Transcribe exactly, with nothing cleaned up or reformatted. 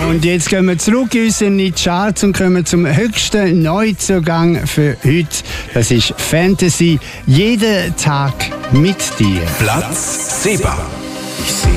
Und jetzt gehen wir zurück in unsere Charts und kommen zum höchsten Neuzugang für heute. Das ist Fantasy. Jeden Tag mit dir. Platz sieben. Ich sehe